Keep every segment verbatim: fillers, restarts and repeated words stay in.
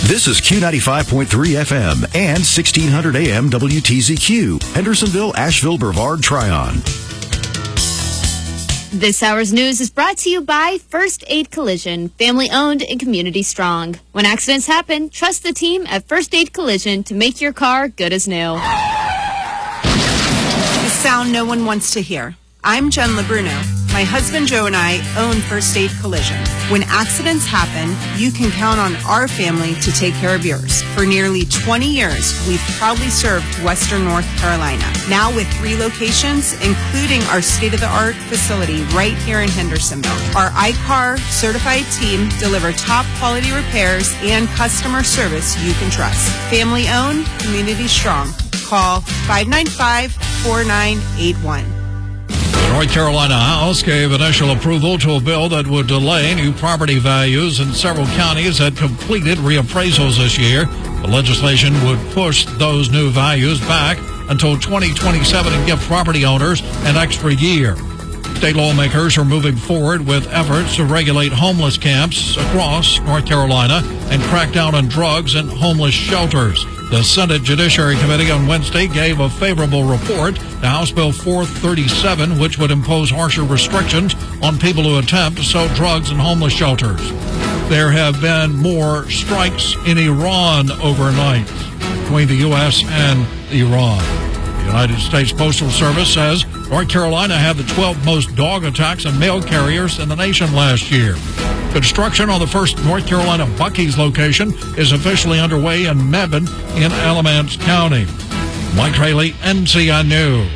This is Q ninety-five point three F M and sixteen hundred A M W T Z Q, Hendersonville, Asheville, Brevard, Tryon. This hour's news is brought to you by First Aid Collision, family owned and community strong. When accidents happen, trust the team at First Aid Collision to make your car good as new. The sound no one wants to hear. I'm Jen LeBruno. My husband Joe and I own First Aid Collision. When accidents happen, you can count on our family to take care of yours. For nearly twenty years, we've proudly served Western North Carolina. Now with three locations, including our state-of-the-art facility right here in Hendersonville. Our I C A R certified team deliver top quality repairs and customer service you can trust. Family owned, community strong. Call five nine five, four nine eight one. The North Carolina House gave initial approval to a bill that would delay new property values in several counties that completed reappraisals this year. The legislation would push those new values back until twenty twenty-seven and give property owners an extra year. State lawmakers are moving forward with efforts to regulate homeless camps across North Carolina and crack down on drugs and homeless shelters. The Senate Judiciary Committee on Wednesday gave a favorable report to House Bill four thirty-seven, which would impose harsher restrictions on people who attempt to sell drugs in homeless shelters. There have been more strikes in Iran overnight between the U S and Iran. The United States Postal Service says North Carolina had the twelfth most dog attacks on mail carriers in the nation last year. Construction on the first North Carolina Buc-ee's location is officially underway in Mebane in Alamance County. Mike Haley, N C I News.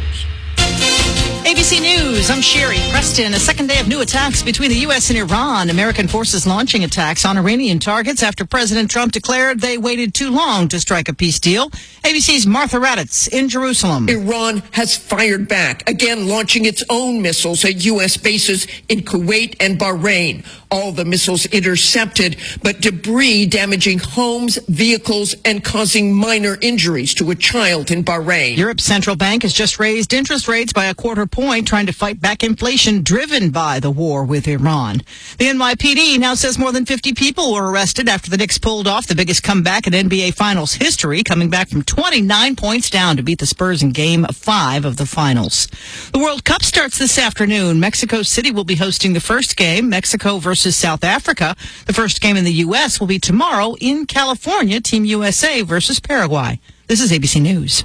A B C News, I'm Sherry Preston. A second day of new attacks between the U S and Iran. American forces launching attacks on Iranian targets after President Trump declared they waited too long to strike a peace deal. A B C's Martha Raddatz in Jerusalem. Iran has fired back, again launching its own missiles at U S bases in Kuwait and Bahrain. All the missiles intercepted, but debris damaging homes, vehicles, and causing minor injuries to a child in Bahrain. Europe's central bank has just raised interest rates by a quarter point, trying to fight back inflation driven by the war with Iran. The N Y P D now says more than fifty people were arrested after the Knicks pulled off the biggest comeback in N B A Finals history, coming back from twenty-nine points down to beat the Spurs in Game five of the Finals. The World Cup starts this afternoon. Mexico City will be hosting the first game, Mexico versus South Africa. The first game in the U S will be tomorrow in California, Team U S A versus Paraguay. This is A B C News.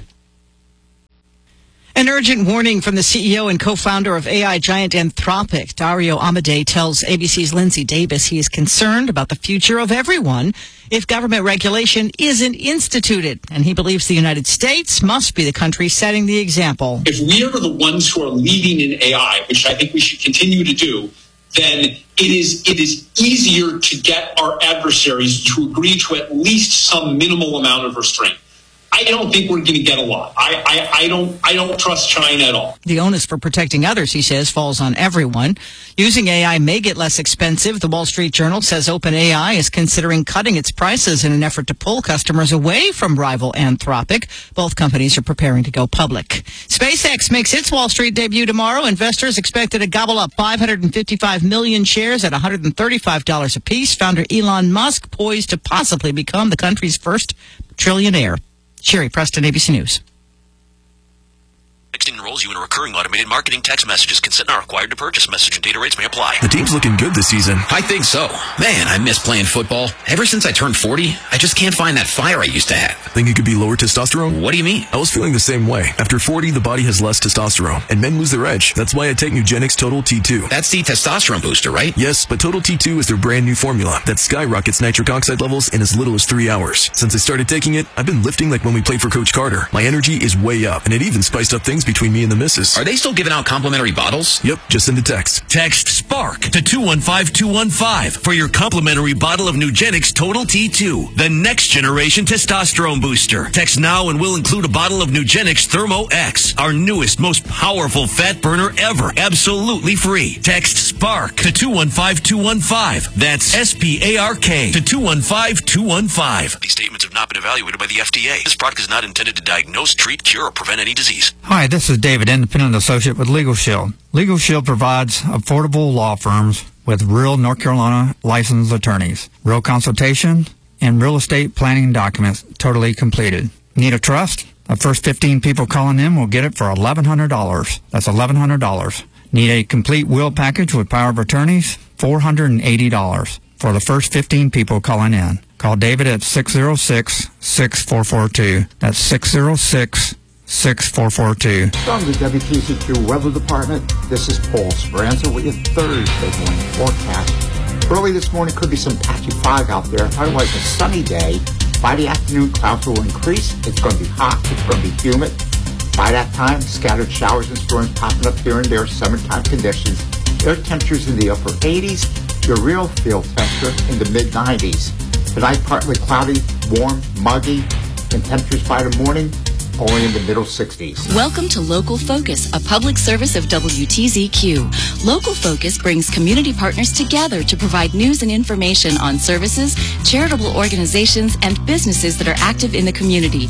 An urgent warning from the C E O and co-founder of A I giant Anthropic, Dario Amodei, tells A B C's Lindsay Davis he is concerned about the future of everyone if government regulation isn't instituted. And he believes the United States must be the country setting the example. If we are the ones who are leading in A I, which I think we should continue to do, then it is it is easier to get our adversaries to agree to at least some minimal amount of restraint. I don't think we're going to get a lot. I, I, I don't I don't trust China at all. The onus for protecting others, he says, falls on everyone. Using A I may get less expensive. The Wall Street Journal says OpenAI is considering cutting its prices in an effort to pull customers away from rival Anthropic. Both companies are preparing to go public. SpaceX makes its Wall Street debut tomorrow. Investors expected to gobble up five hundred fifty-five million shares at one hundred thirty-five dollars apiece. Founder Elon Musk poised to possibly become the country's first trillionaire. Sherry Preston, A B C News. Texting enrolls you in a recurring automated marketing text messages. Consent not required to purchase. Message and data rates may apply. The team's looking good this season. I think so. Man, I miss playing football. Ever since I turned forty, I just can't find that fire I used to have. Think it could be lower testosterone? What do you mean? I was feeling the same way. After forty, the body has less testosterone, and men lose their edge. That's why I take Nugenix Total T two. That's the testosterone booster, right? Yes, but Total T two is their brand new formula that skyrockets nitric oxide levels in as little as three hours. Since I started taking it, I've been lifting like when we played for Coach Carter. My energy is way up, and it even spiced up things between me and the missus. Are they still giving out complimentary bottles? Yep, just send a text. Text SPARK to two one five two one five for your complimentary bottle of Nugenix Total T two, the next generation testosterone booster. Text now and we'll include a bottle of Nugenix Thermo X, our newest, most powerful fat burner ever, absolutely free. Text SPARK to two one five two one five. That's S P A R K to two one five two one five. These statements have not been evaluated by the F D A. This product is not intended to diagnose, treat, cure, or prevent any disease. Hi, this is David, independent associate with Legal Shield. Legal Shield provides affordable law firms with real North Carolina licensed attorneys, real consultation, and real estate planning documents totally completed. Need a trust? The first fifteen people calling in will get it for eleven hundred dollars. That's eleven hundred dollars. Need a complete will package with power of attorneys? four hundred eighty dollars for the first fifteen people calling in. Call David at six oh six, six four four two. That's six oh six, six four four two. From the W T Z Q Weather Department, this is Paul Speranza with your Thursday morning forecast. Early this morning could be some patchy fog out there. Otherwise, a sunny day. By the afternoon, clouds will increase. It's going to be hot. It's going to be humid. By that time, scattered showers and storms popping up here and there, summertime conditions. Air temperatures in the upper eighties. Your real field temperature in the mid nineties. Tonight, partly cloudy, warm, muggy, and temperatures by the morning only in the middle sixties. Welcome to Local Focus, a public service of W T Z Q. Local Focus brings community partners together to provide news and information on services, charitable organizations, and businesses that are active in the community.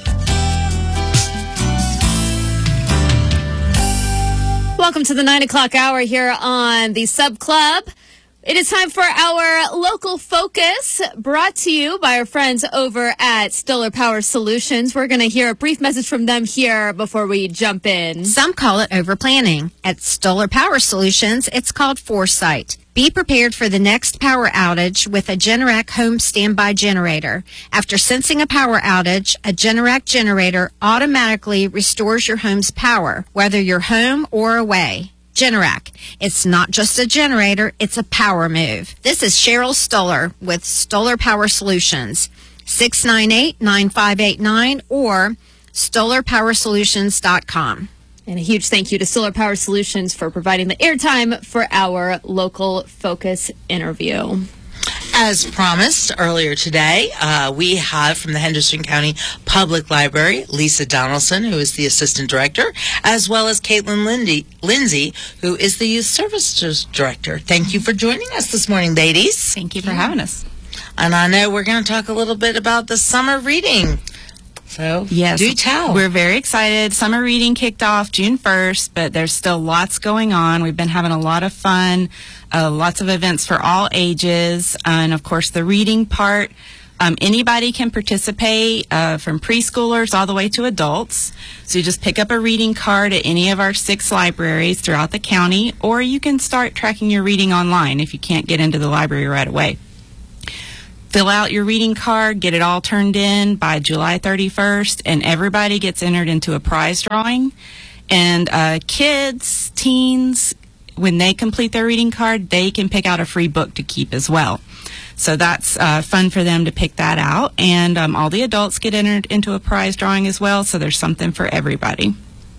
Welcome to the nine o'clock hour here on the Sub Club. It is time for our Local Focus, brought to you by our friends over at Stoller Power Solutions. We're going to hear a brief message from them here before we jump in. Some call it overplanning. At Stoller Power Solutions, it's called foresight. Be prepared for the next power outage with a Generac home standby generator. After sensing a power outage, a Generac generator automatically restores your home's power, whether you're home or away. Generac. It's not just a generator, it's a power move. This is Cheryl Stoller with Stoller Power Solutions. six nine eight, nine five eight nine or stoller power solutions dot com. And a huge thank you to Stoller Power Solutions for providing the airtime for our Local Focus interview. As promised earlier today, uh, we have from the Henderson County Public Library, Lisa Donaldson, who is the Assistant Director, as well as Caitlin Lindy, Lindsay, who is the Youth Services Director. Thank you for joining us this morning, ladies. Thank you for having us. And I know we're going to talk a little bit about the summer reading. So, yes, do tell. We're very excited. Summer reading kicked off June first, but there's still lots going on. We've been having a lot of fun, uh, lots of events for all ages, and of course the reading part. Um, anybody can participate, uh, from preschoolers all the way to adults. So you just pick up a reading card at any of our six libraries throughout the county, or you can start tracking your reading online if you can't get into the library right away. Fill out your reading card, get it all turned in by July thirty-first, and everybody gets entered into a prize drawing. And uh, kids, teens, when they complete their reading card, they can pick out a free book to keep as well. So that's uh, fun for them to pick that out. And um, all the adults get entered into a prize drawing as well, so there's something for everybody.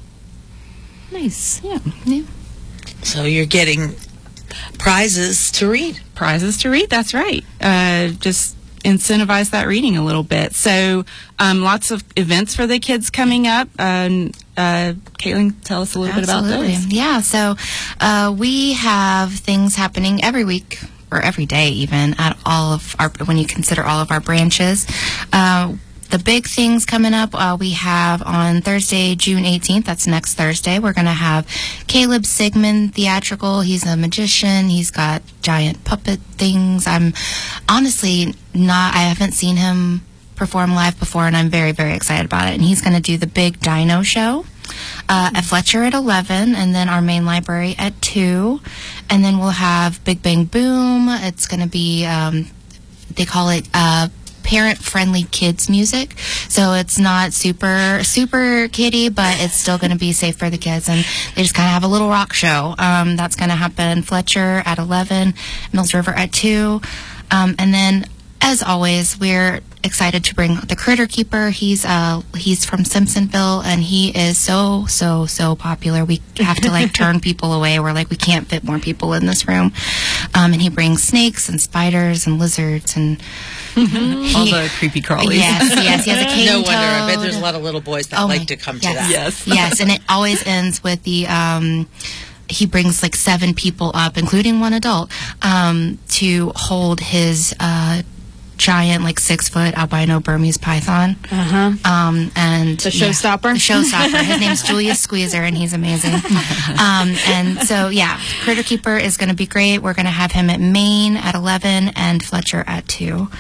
Nice. Yeah. yeah. So you're getting prizes to read. Prizes to read, that's right. Uh, just incentivize that reading a little bit. So um, lots of events for the kids coming up. Um, uh, Caitlin, tell us a little Absolutely. bit about those. Yeah, so uh, we have things happening every week, or every day even, at all of our, when you consider all of our branches. Uh, The big things coming up, uh, we have on Thursday, June eighteenth, that's next Thursday, we're going to have Caleb Sigmund theatrical. He's a magician. He's got giant puppet things. I'm honestly not, I haven't seen him perform live before, and I'm very, very excited about it. And he's going to do the big dino show uh, at Fletcher at eleven, and then our main library at two. And then we'll have Big Bang Boom. It's going to be, um, they call it uh, parent-friendly kids music, so it's not super super kiddie, but it's still going to be safe for the kids, and they just kind of have a little rock show. Um, that's going to happen Fletcher at eleven, Mills River at two, um, and then as always, we're excited to bring the Critter Keeper. He's uh he's from Simpsonville, and he is so so so popular. We have to like turn people away. We're like, we can't fit more people in this room. Um, and he brings snakes and spiders and lizards and he, all the creepy crawlies. Yes, yes. He has a cane No wonder. toad. I bet there's a lot of little boys that Oh like my- to come yes, to that. Yes. yes, and it always ends with the um he brings like seven people up, including one adult, um, to hold his uh giant, like six foot albino Burmese python. Uh-huh. Um, and The showstopper? Yeah, the showstopper. His name's Julius Squeezer, and he's amazing. Um, and so, yeah, Critter Keeper is going to be great. We're going to have him at Maine at eleven and Fletcher at two.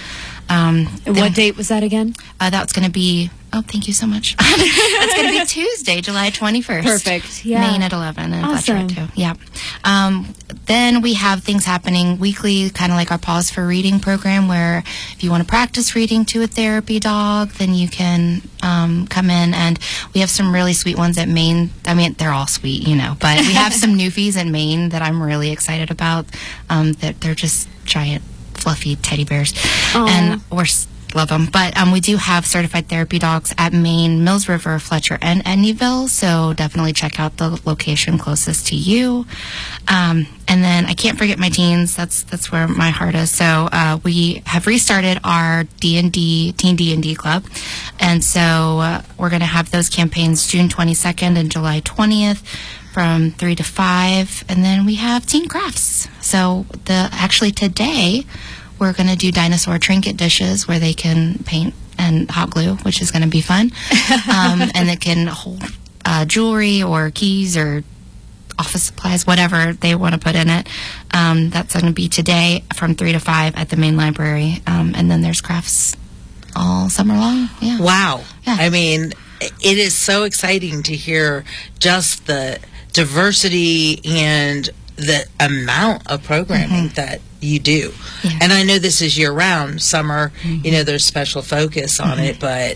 Um, and what date was that again? Uh, that's going to be, oh, thank you so much. That's going to be Tuesday, July twenty-first. Perfect. Yeah. Maine at eleven. And Awesome. Fletcher at two. Yeah. Um, then we have things happening weekly, kind of like our Pause for Reading program, where if you want to practice reading to a therapy dog, then you can um, come in. And we have some really sweet ones at Maine. I mean, they're all sweet, you know, but we have some newfies at Maine that I'm really excited about. Um, that they're just giant, fluffy teddy bears. Aww. And we're love them. But um, we do have certified therapy dogs at Maine, Mills River, Fletcher, and Edneyville. So definitely check out the location closest to you. Um, and then I can't forget my teens. That's that's where my heart is. So uh, we have restarted our D and D Teen D and D Club, and so uh, we're going to have those campaigns June twenty-second and July twentieth. From three to five, and then we have teen crafts. So the actually today we're going to do dinosaur trinket dishes where they can paint and hot glue, which is going to be fun. um, and it can hold uh, jewelry or keys or office supplies, whatever they want to put in it. Um, that's going to be today from three to five at the main library. Um, and then there's crafts all summer long. Yeah. Wow. Yeah. I mean, it is so exciting to hear just the diversity and the amount of programming mm-hmm. that you do. Yeah. And I know this is year round. Summer, mm-hmm. you know, there's special focus on mm-hmm. it, but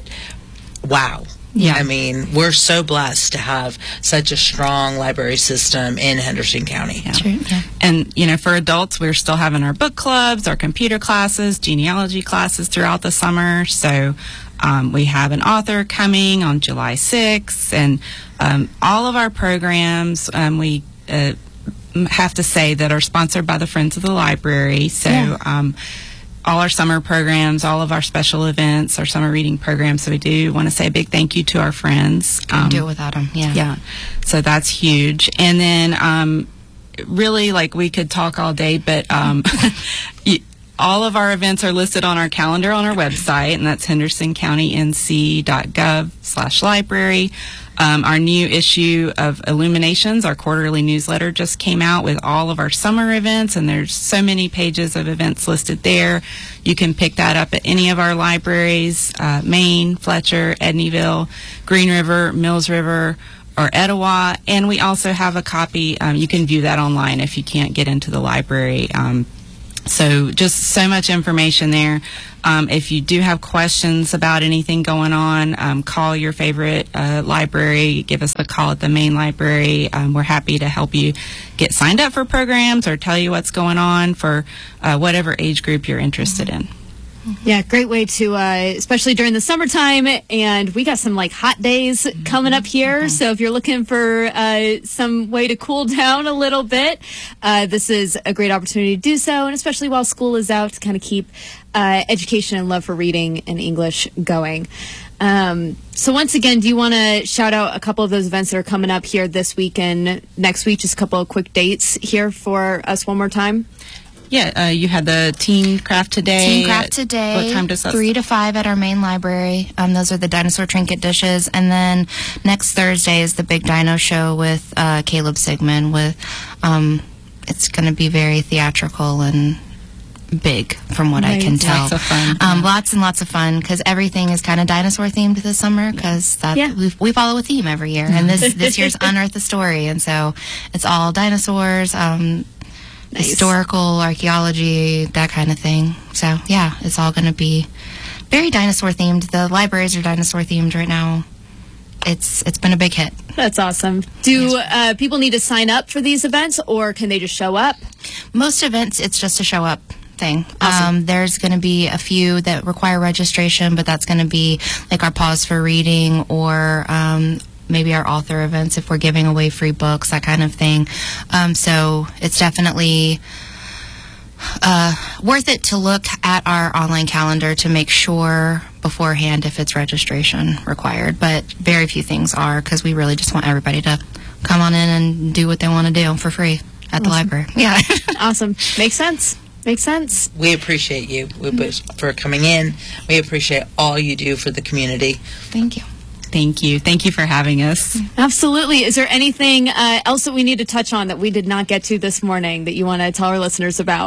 wow. Yeah. I mean, we're so blessed to have such a strong library system in Henderson County. Yeah. True. Yeah. And, you know, for adults, we're still having our book clubs, our computer classes, genealogy classes throughout the summer. So um, we have an author coming on July sixth, and um, all of our programs, um, we uh, have to say that are sponsored by the Friends of the Library. So Yeah. um, all our summer programs, all of our special events, our summer reading programs. So we do want to say a big thank you to our friends. Couldn't do it without them. Yeah. Yeah. So that's huge. And then um, really, like, we could talk all day, but um, you, all of our events are listed on our calendar on our website, and that's henderson county n c dot gov slash library. Um, our new issue of Illuminations, our quarterly newsletter, just came out with all of our summer events, and there's so many pages of events listed there. You can pick that up at any of our libraries, uh, Maine, Fletcher, Edneyville, Green River, Mills River, or Etowah. And we also have a copy. Um, you can view that online if you can't get into the library. Um, So just so much information there. Um, if you do have questions about anything going on, um, call your favorite uh, library. Give us a call at the main library. Um, we're happy to help you get signed up for programs or tell you what's going on for uh, whatever age group you're interested in. Yeah, great way to, uh, especially during the summertime, and we got some like hot days coming up here. So if you're looking for uh, some way to cool down a little bit, uh, this is a great opportunity to do so, and especially while school is out, to kind of keep uh, education and love for reading and English going. Um, so once again, do you want to shout out a couple of those events that are coming up here this week and next week? Just a couple of quick dates here for us one more time. Yeah, uh, you had the Teen Craft today. Teen Craft today. What time does that Three start? to five at our main library. Um, those are the dinosaur trinket dishes. And then next Thursday is the Big Dino Show with uh, Caleb Sigmund. With um, it's going to be very theatrical and big, from what Right. I can tell. Lots of fun. Um, Yeah. Lots and lots of fun, because everything is kind of dinosaur themed this summer. Because that Yeah. we we follow a theme every year, and this this year's Unearth the Story, and so it's all dinosaurs. Um, Nice. Historical, archaeology, that kind of thing. So, yeah, it's all going to be very dinosaur themed. The libraries are dinosaur themed right now. It's It's been a big hit. That's awesome. Do uh, people need to sign up for these events, or can they just show up? Most events, it's just a show up thing. Awesome. Um, there's going to be a few that require registration, but that's going to be like our Pause for Reading, or um, maybe our author events if we're giving away free books, that kind of thing. Um, so it's definitely uh, worth it to look at our online calendar to make sure beforehand if it's registration required. But very few things are, because we really just want everybody to come on in and do what they want to do for free at the library. Yeah. Awesome. Makes sense. Makes sense. We appreciate you we, for coming in. We appreciate all you do for the community. Thank you. Thank you. Thank you for having us. Absolutely. Is there anything uh, else that we need to touch on that we did not get to this morning that you want to tell our listeners about?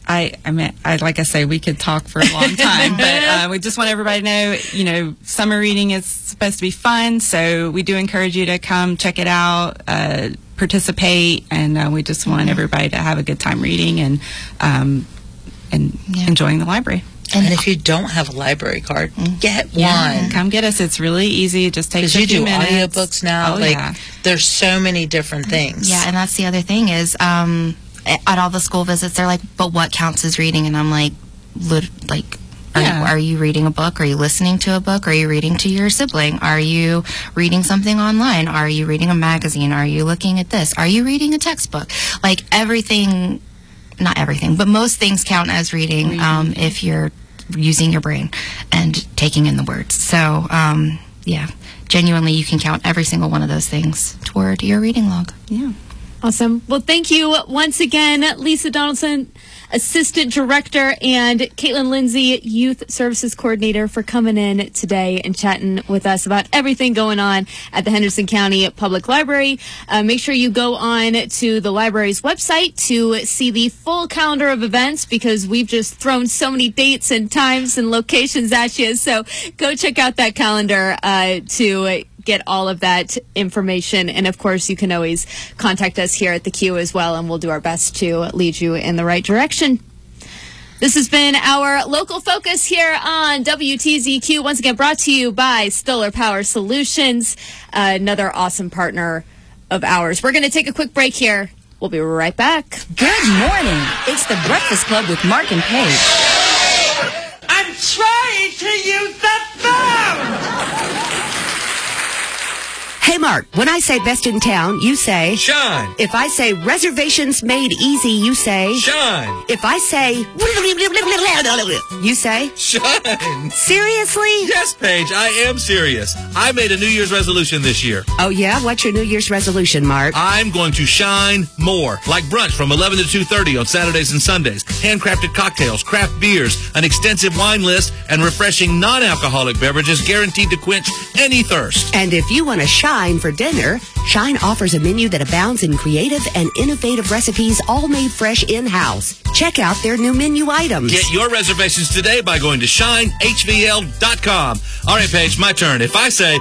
I, I mean, I, like I say, we could talk for a long time, but uh, we just want everybody to know, you know, summer reading is supposed to be fun, so we do encourage you to come check it out, uh, participate, and uh, we just want everybody to have a good time reading and um, and yeah. enjoying the library. And, and if you don't have a library card, get yeah, one. Come get us. It's really easy. It just takes a you few do minutes. audiobooks now. Oh, like yeah. There's so many different things. Yeah, and that's the other thing is um, at all the school visits, they're like, but what counts as reading? And I'm like, lit- like, are, Yeah. you, are you reading a book? Are you listening to a book? Are you reading to your sibling? Are you reading something online? Are you reading a magazine? Are you looking at this? Are you reading a textbook? Like everything, not everything, but most things count as reading, reading. Um, if you're using your brain and taking in the words. So, um, yeah, genuinely, you can count every single one of those things toward your reading log. Yeah. Awesome. Well, thank you once again, Lisa Donaldson, Assistant Director, and Caitlin Lindsay, Youth Services Coordinator, for coming in today and chatting with us about everything going on at the Henderson County Public Library. Uh, make sure you go on to the library's website to see the full calendar of events, because we've just thrown so many dates and times and locations at you. So go check out that calendar uh, to get all of that information. And of course, you can always contact us here at the Q as well, and we'll do our best to lead you in the right direction. This has been our local focus here on W T Z Q, once again brought to you by Stoller Power Solutions, uh, another awesome partner of ours. We're going to take a quick break here. We'll be right back. Good morning. It's the Breakfast Club with Mark and Paige. I'm trying to use the phone! Hey, Mark, when I say best in town, you say... Shine. If I say reservations made easy, you say... Shine. If I say... You say... Shine. Seriously? Yes, Paige, I am serious. I made a New Year's resolution this year. Oh, yeah? What's your New Year's resolution, Mark? I'm going to shine more. Like brunch from eleven to two thirty on Saturdays and Sundays. Handcrafted cocktails, craft beers, an extensive wine list, and refreshing non-alcoholic beverages guaranteed to quench any thirst. And if you want to shine for dinner, Shine offers a menu that abounds in creative and innovative recipes, all made fresh in-house. Check out their new menu items. Get your reservations today by going to shine h v l dot com. All right, Paige, my turn. If I say,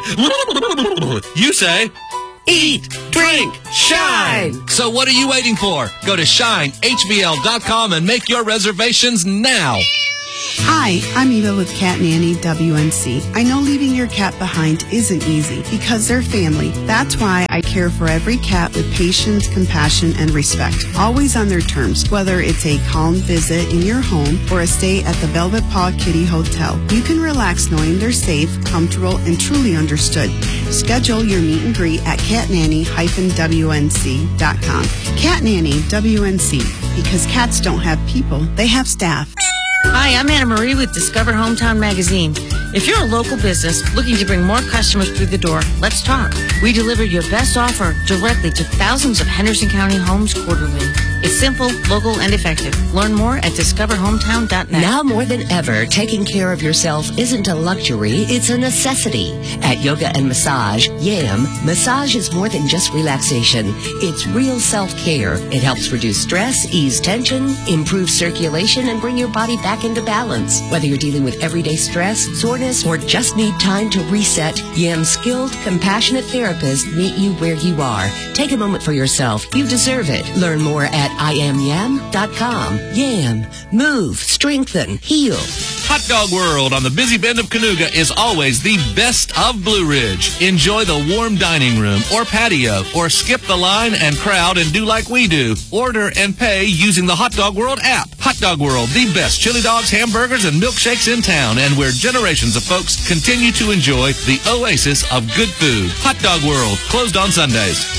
you say, eat, drink, shine. So what are you waiting for? Go to shine h v l dot com and make your reservations now. Hi, I'm Eva with Cat Nanny W N C. I know leaving your cat behind isn't easy because they're family. That's why I care for every cat with patience, compassion, and respect. Always on their terms, whether it's a calm visit in your home or a stay at the Velvet Paw Kitty Hotel. You can relax knowing they're safe, comfortable, and truly understood. Schedule your meet and greet at cat nanny dash w n c dot com. Cat Nanny W N C, because cats don't have people, they have staff. Hi, I'm Anna Marie with Discover Hometown Magazine. If you're a local business looking to bring more customers through the door, let's talk. We deliver your best offer directly to thousands of Henderson County homes quarterly. It's simple, local, and effective. Learn more at discover hometown dot net. Now more than ever, taking care of yourself isn't a luxury, it's a necessity. At Yoga and Massage, YAM, massage is more than just relaxation. It's real self-care. It helps reduce stress, ease tension, improve circulation, and bring your body back into balance. Whether you're dealing with everyday stress, soreness, or just need time to reset, YAM's skilled, compassionate therapists meet you where you are. Take a moment for yourself. You deserve it. Learn more at i am yam dot com. YAM. Move, strengthen, heal. Hot Dog World on the busy bend of Cayuga is always the best of Blue Ridge. Enjoy the warm dining room or patio, or skip the line and crowd and do like we do. Order and pay using the Hot Dog World app. Hot Dog World, the best chili dogs, hamburgers, and milkshakes in town, and where generations of folks continue to enjoy the oasis of good food. Hot Dog World, closed on Sundays.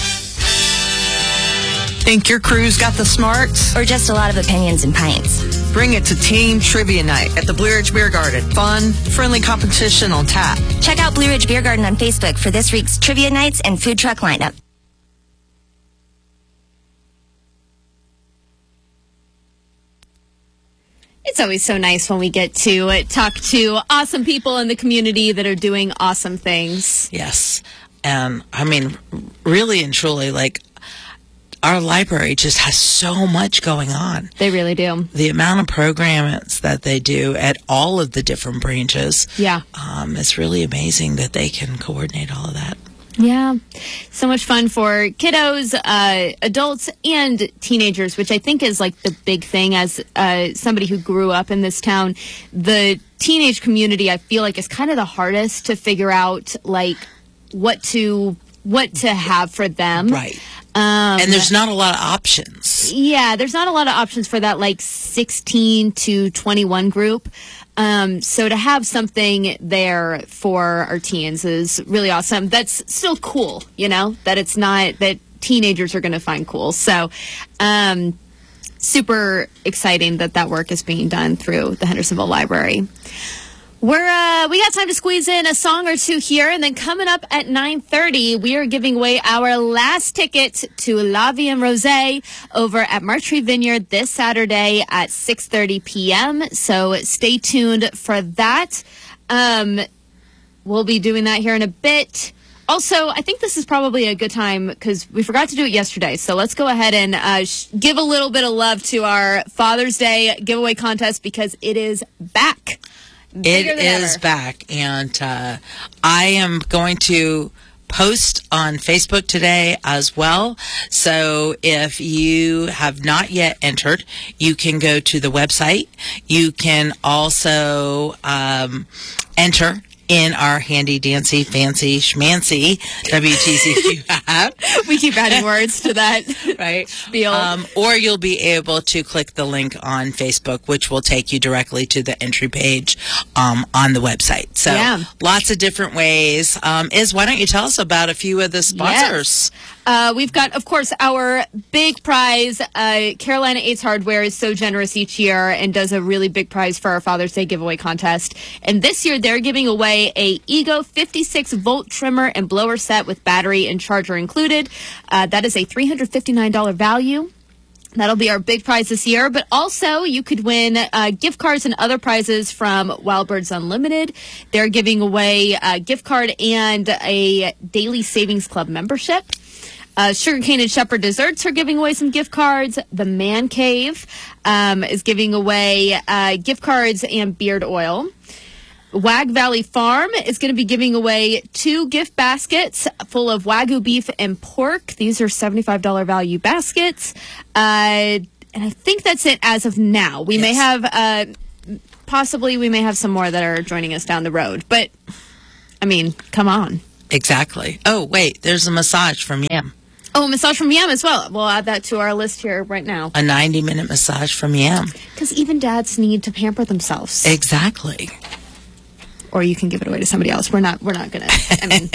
Think your crew's got the smarts? Or just a lot of opinions and pints? Bring it to Team Trivia Night at the Blue Ridge Beer Garden. Fun, friendly competition on tap. Check out Blue Ridge Beer Garden on Facebook for this week's trivia nights and food truck lineup. It's always so nice when we get to uh, talk to awesome people in the community that are doing awesome things. Yes. And I mean, really and truly, like, our library just has so much going on. They really do. The amount of programs that they do at all of the different branches. Yeah. Um, it's really amazing that they can coordinate all of that. Yeah. So much fun for kiddos, uh, adults, and teenagers, which I think is like the big thing as uh, somebody who grew up in this town. The teenage community, I feel like, is kind of the hardest to figure out, like, what to what to have for them. Right. Um, and there's not a lot of options. Yeah, there's not a lot of options for that, like, sixteen to twenty-one group. Um, so to have something there for our teens is really awesome. That's still cool, you know, that it's not that teenagers are going to find cool. So, um, super exciting that that work is being done through the Hendersonville Library. We're, uh, we got time to squeeze in a song or two here, and then coming up at nine thirty, we are giving away our last ticket to La Vie en Rosé over at Martree Vineyard this Saturday at six thirty p.m. So stay tuned for that. Um, we'll be doing that here in a bit. Also, I think this is probably a good time because we forgot to do it yesterday. So let's go ahead and uh, sh- give a little bit of love to our Father's Day giveaway contest because it is back. It is ever. back, and uh, I am going to post on Facebook today as well. So if you have not yet entered, you can go to the website. You can also um, enter in our handy dancy fancy schmancy W T C Q app. We keep adding words to that, right? Spiel. Um, or you'll be able to click the link on Facebook, which will take you directly to the entry page um, on the website. So yeah. Lots of different ways. Um, Iz, why don't you tell us about a few of the sponsors? Yes. Uh, we've got, of course, our big prize. Uh, Carolina Ace Hardware is so generous each year and does a really big prize for our Father's Day giveaway contest. And this year, they're giving away a Ego fifty-six volt trimmer and blower set with battery and charger included. Uh, that is a three hundred fifty-nine dollars value. That'll be our big prize this year. But also, you could win uh, gift cards and other prizes from Wild Birds Unlimited. They're giving away a gift card and a Daily Savings Club membership. Uh, Sugarcane and Shepherd Desserts are giving away some gift cards. The Man Cave um, is giving away uh, gift cards and beard oil. Wag Valley Farm is going to be giving away two gift baskets full of Wagyu beef and pork. These are seventy-five dollars value baskets. Uh, and I think that's it as of now. We yes. may have, uh, possibly we may have some more that are joining us down the road. But, I mean, come on. Exactly. Oh, wait, there's a massage from Yam. Oh, massage from Yam as well. We'll add that to our list here right now. A ninety-minute massage from Yam. Because even dads need to pamper themselves. Exactly. Or you can give it away to somebody else. We're not. We're not gonna. I mean,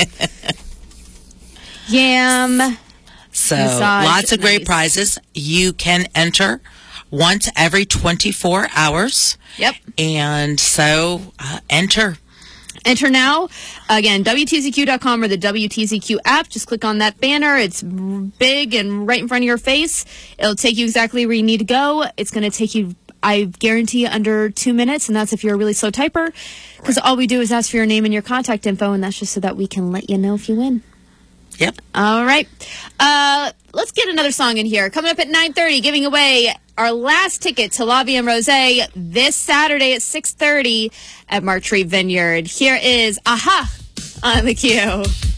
Yam. So massage, lots of great nice. prizes. You can enter once every twenty-four hours. Yep. And so uh, enter. Enter now. Again, W T Z Q dot com or the W T Z Q app. Just click on that banner. It's big and right in front of your face. It'll take you exactly where you need to go. It's going to take you, I guarantee, under two minutes, and that's if you're a really slow typer. Because right. all we do is ask for your name and your contact info, and that's just so that we can let you know if you win. Yep. All right. Uh, let's get another song in here. Coming up at nine thirty, giving away our last ticket to La Vie en Rosé this Saturday at six thirty at Martree Vineyard. Here is Aha on the Q.